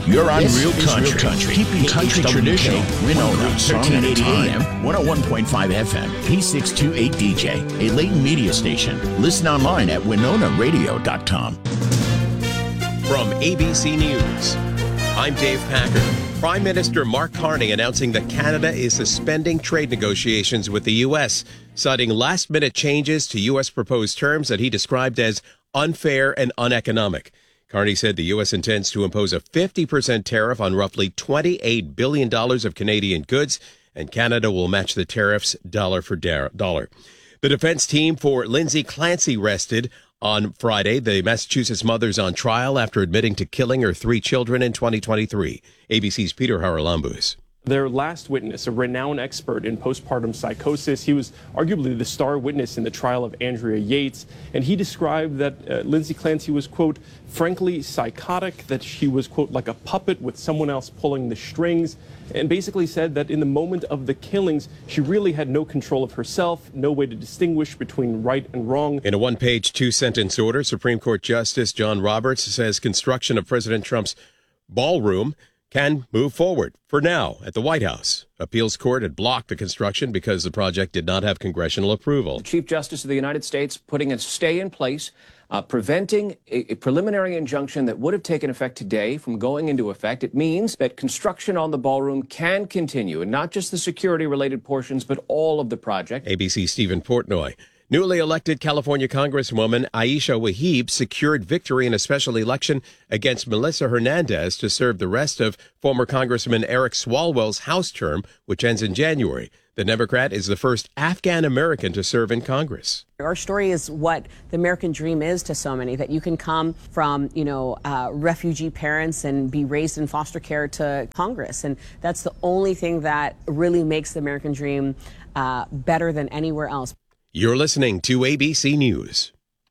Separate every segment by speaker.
Speaker 1: You're on
Speaker 2: This
Speaker 1: Real
Speaker 2: is
Speaker 1: Country,
Speaker 2: Real Country.
Speaker 1: keeping country
Speaker 2: KHWK,
Speaker 1: traditional. Winona, 1380
Speaker 2: 1380
Speaker 1: AM, 101.5 FM, P628 DJ, a Layton media station. Listen online at WinonaRadio.com.
Speaker 3: From ABC News, I'm Dave Packer. Prime Minister Mark Carney announcing that Canada is suspending trade negotiations with the U.S., citing last-minute changes to U.S. proposed terms that he described as unfair and uneconomic. Carney said the U.S. intends to impose a 50% tariff on roughly $28 billion of Canadian goods, and Canada will match the tariffs dollar for dollar. The defense team for Lindsay Clancy rested on Friday. The Massachusetts mother's on trial after admitting to killing her 3 children in 2023. ABC's Peter Haralambous.
Speaker 4: Their last witness, a renowned expert in postpartum psychosis, he was arguably the star witness in the trial of Andrea Yates, and he described that Lindsay Clancy was, quote, frankly psychotic, that she was, quote, like a puppet with someone else pulling the strings, and basically said that in the moment of the killings, she really had no control of herself, no way to distinguish between right and wrong. In a one-page, 2-sentence order, Supreme Court Justice John Roberts says construction of President Trump's ballroom can move forward for now at the White House. Appeals court had blocked the construction because the project did not have congressional approval.
Speaker 5: The Chief Justice of the United States putting a stay in place, preventing a preliminary injunction that would have taken effect today from going into effect. It means that construction on the ballroom can continue, and not just the security-related portions, but all of the project.
Speaker 3: ABC's Stephen Portnoy. Newly elected California Congresswoman Aisha Wahib secured victory in a special election against Melissa Hernandez to serve the rest of former Congressman Eric Swalwell's House term, which ends in January. The Democrat is the first Afghan-American to serve in Congress.
Speaker 6: Our story is what the American dream is to so many, that you can come from, refugee parents and be raised in foster care to Congress. And that's the only thing that really makes the American dream better than anywhere else.
Speaker 3: You're listening to ABC News.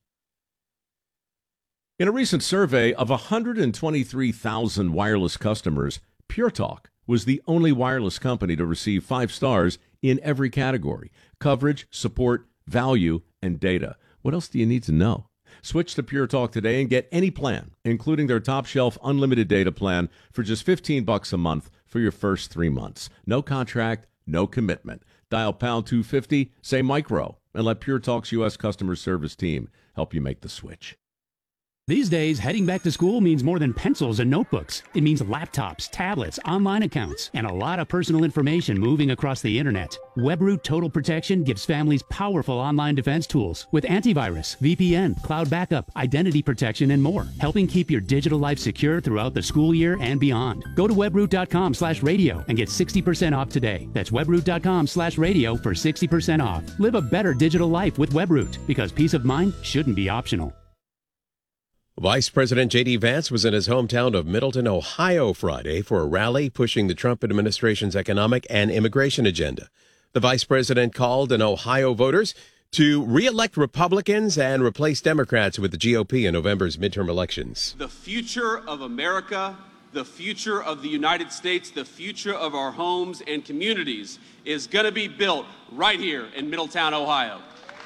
Speaker 7: In a recent survey of 123,000 wireless customers, Pure Talk was the only wireless company to receive 5 stars in every category: coverage, support, value, and data. What else do you need to know? Switch to Pure Talk today and get any plan, including their top shelf unlimited data plan, for just $15 a month for your first 3 months. No contract, no commitment. Dial pound 250, say micro, and let Pure Talk's U.S. customer service team help you make the switch.
Speaker 8: These days, heading back to school means more than pencils and notebooks. It means laptops, tablets, online accounts, and a lot of personal information moving across the internet. WebRoot Total Protection gives families powerful online defense tools with antivirus, VPN, cloud backup, identity protection, and more, helping keep your digital life secure throughout the school year and beyond. Go to webroot.com/radio and get 60% off today. That's webroot.com/radio for 60% off. Live a better digital life with WebRoot, because peace of mind shouldn't be optional.
Speaker 3: Vice President J.D. Vance was in his hometown of Middleton, Ohio, Friday for a rally pushing the Trump administration's economic and immigration agenda. The vice president called on Ohio voters to re-elect Republicans and replace Democrats with the GOP in November's midterm elections.
Speaker 9: The future of America, the future of the United States, the future of our homes and communities is going to be built right here in Middletown, Ohio.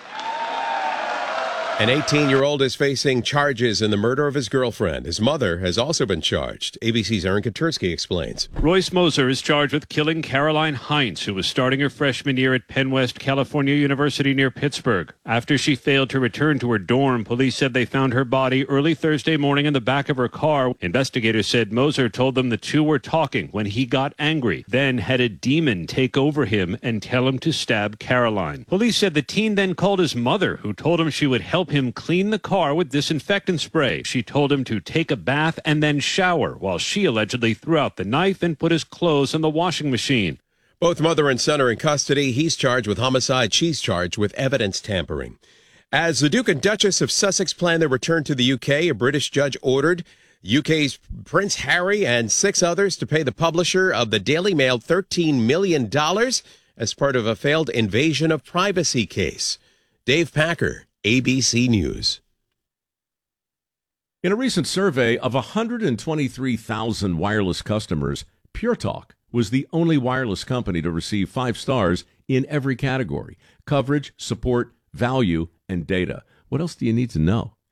Speaker 3: An 18-year-old is facing charges in the murder of his girlfriend. His mother has also been charged. ABC's Aaron Katersky explains.
Speaker 10: Royce Moser is charged with killing Caroline Heinz, who was starting her freshman year at Penn West California University near Pittsburgh. After she failed to return to her dorm, police said they found her body early Thursday morning in the back of her car. Investigators said Moser told them the two were talking when he got angry, then had a demon take over him and tell him to stab Caroline. Police said the teen then called his mother, who told him she would help him clean the car with disinfectant spray. She told him to take a bath and then shower, while she allegedly threw out the knife and put his clothes in the washing machine.
Speaker 3: Both mother and son are in custody. He's charged with homicide. She's charged with evidence tampering. As the Duke and Duchess of Sussex plan their return to the UK, a British judge ordered UK's Prince Harry and 6 others to pay the publisher of the Daily Mail $13 million as part of a failed invasion of privacy case. Dave Packer, ABC News.
Speaker 7: In a recent survey of 123,000 wireless customers, Pure Talk was the only wireless company to receive 5 stars in every category: coverage, support, value, and data. What else do you need to know?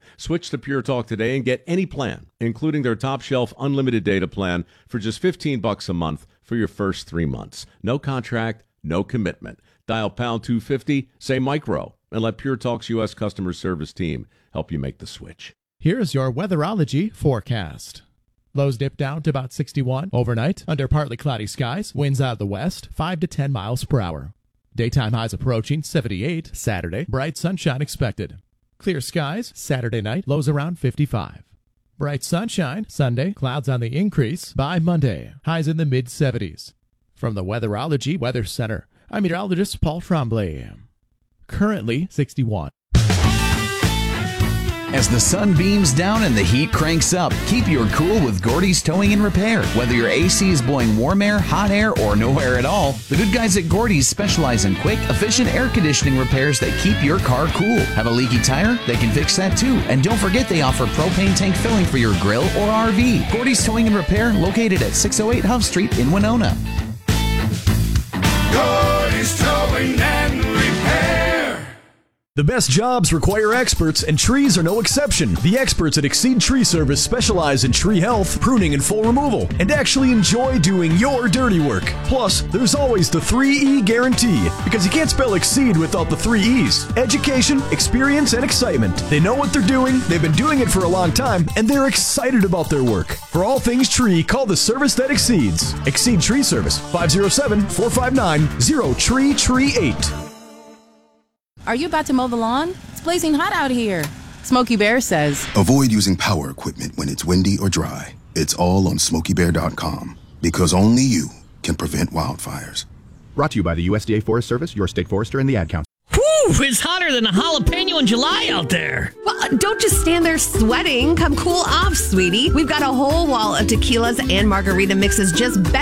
Speaker 7: Switch to Pure Talk today and get any plan, including their top shelf unlimited data plan for just $15 a month for your first 3 months. No contract, no commitment. Dial pound 250, say micro, and let Pure Talk's U.S. customer service team help you make the switch.
Speaker 2: Here's your weatherology forecast. Lows dip down to about 61 overnight under partly cloudy skies. Winds out of the west, 5 to 10 miles per hour. Daytime highs approaching 78 Saturday. Bright sunshine expected. Clear skies Saturday night. Lows around 55. Bright sunshine Sunday. Clouds on the increase by Monday. Highs in the mid-70s. From the Weatherology Weather Center, I'm meteorologist Paul Tremblay. Currently 61.
Speaker 11: As the sun beams down and the heat cranks up, keep your cool with Gordy's Towing and Repair. Whether your AC is blowing warm air, hot air, or no air at all, the good guys at Gordy's specialize in quick, efficient air conditioning repairs that keep your car cool. Have a leaky tire? They can fix that too. And don't forget they offer propane tank filling for your grill or RV. Gordy's Towing and Repair, located at 608 Huff Street in Winona.
Speaker 12: Gordy's Towing and Repair.
Speaker 13: The best jobs require experts, and trees are no exception. The experts at Exceed Tree Service specialize in tree health, pruning, and full removal, and actually enjoy doing your dirty work. Plus, there's always the 3E guarantee, because you can't spell Exceed without the 3 E's. Education, experience, and excitement. They know what they're doing, they've been doing it for a long time, and they're excited about their work. For all things tree, call the service that exceeds. Exceed Tree Service, 507-459-0TREE38.
Speaker 14: Are you about to mow the lawn? It's blazing hot out here. Smokey Bear says,
Speaker 15: avoid using power equipment when it's windy or dry. It's all on SmokeyBear.com, because only you can prevent wildfires.
Speaker 16: Brought to you by the USDA Forest Service, your state forester, and the Ad Council.
Speaker 17: Whew, it's hotter than a jalapeno in July out there.
Speaker 18: Well, don't just stand there sweating. Come cool off, sweetie. We've got a whole wall of tequilas and margarita mixes just